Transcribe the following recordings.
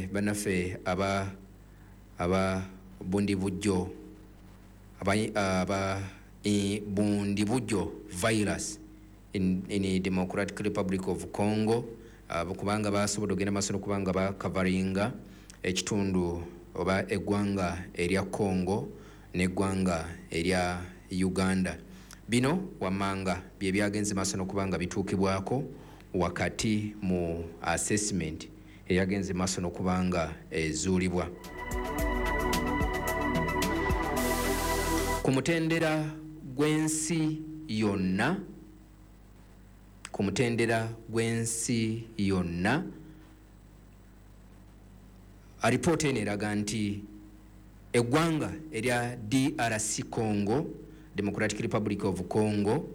banafe aba bundi bujjo bundi bujjo virus in the Democratic Republic of Congo kubanga basobola ogenda masono kubanga bakavaringa ekitundu oba eggwanga erya Congo n'eggwanga erya Uganda. Bino wamanga bye byagenze masono kubanga bituukibwako wakati mu assessment eyagenze masono kubanga ezuulibwa. Ku mutendera gw'ensi yonna alipoota eno eraga nti eggwanga erya DRC Congo, Democratic Republic of Congo,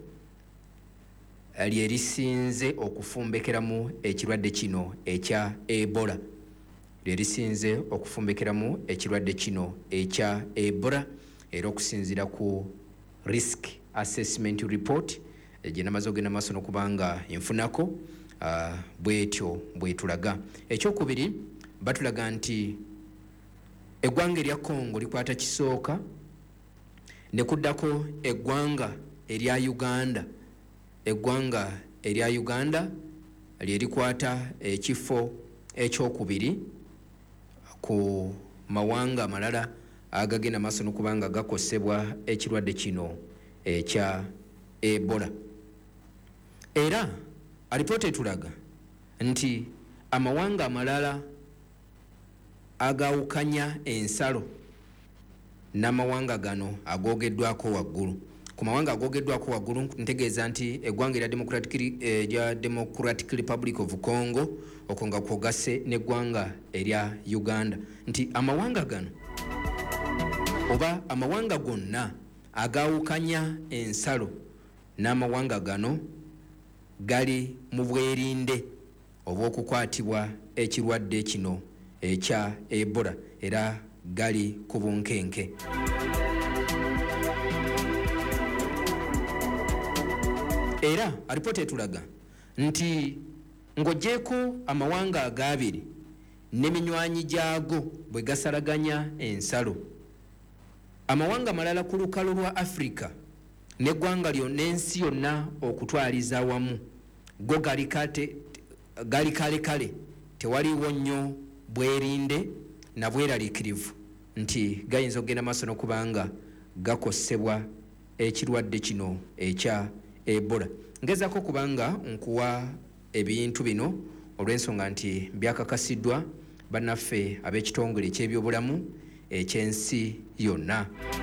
lyerisinze okufumbekeramu ekirwadde kino ekya Ebola. Era okusinziira ku risk assessment report gye namaze ogenda maaso n'okubanga nfunako bwetyo bwetulaga. Ekyokubiri batulaga nti eggwanga erya Congo likwata kisooka ne kuddako eggwanga erya Uganda lye likwata ekifo ekyokubiri ku mawanga amalala agagenda maaso n'okubanga gakosebwa ekirwadde kino ekya Ebola. Era alipoota etulaga nti amawanga amalala agawukanya ensalo n'amawanga gano agogeddwako waggulu. Ku mawanga agogeddwako waggulu ntegeeza nti eggwanga erya Democratic Republic of Congo okwo nga kwogase n'eggwanga erya Uganda, nti amawanga gano oba amawanga gonna agawukanya ensalo n'amawanga gano gali mu bwerinde obw'okukwatibwa ekirwadde kino ekya Ebola era gali ku bunkenke. Era alipoota etulaga nti ng'oggyeko amawanga agabiri n'eminywanyi gyago bwe gasalaganya ensalo, amawanga malala ku lukalu lwa Africa n'eggwanga n'ensi yonna okutwaliza awamu go gali kale tewaliwo nnyo bwerinde na bweraliikirivu nti gayinza okugenda maaso n'okubanga gakosebwa ekirwadde kino ekya Ebola. Ngezaako kubanga nkuwa ebintu bino olw'ensonga nti byakakasiddwa bannaffe ab'ekitongole eky'ebyobulamu ekyensi yonna.